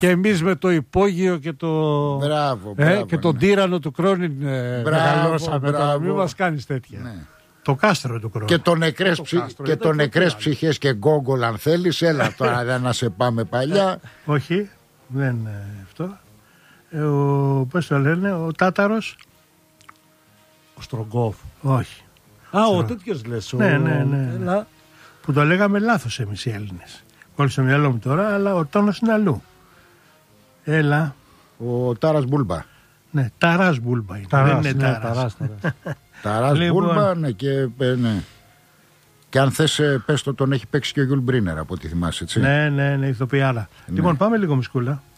Και εμείς με το υπόγειο και και τον τύρανο του Κρόνιν μεγαλώσαμε. Τώρα μην μας κάνεις τέτοια. Ναι. Το κάστρο του Κρόνιν. Και το νεκρές ψυχές και γκόγκολ αν θέλεις. Έλα τώρα δεν να σε πάμε παλιά. Όχι, δεν είναι αυτό. Πώς το λένε, ο Τάταρος. Ο Στρογκόφ. Όχι. Ο τέτοιος λες. Ναι. Που το λέγαμε λάθος εμείς οι Έλληνες. Όλοι στο μυαλό μου τώρα, αλλά ο τόνος είναι αλλού. Έλα. Ο Τάρας Μπούλμπα. Ναι, Ταράς Μπούλμπα είναι. Δεν είναι Τάρας. Ταράς Μπούλμπα, ναι, ναι. Και αν θες, πες το, τον έχει παίξει και ο Γιουλ Μπρίνερ από ό,τι θυμάσαι, έτσι. Ναι, ηθοποιάρα. Λοιπόν, πάμε λίγο μισκούλα.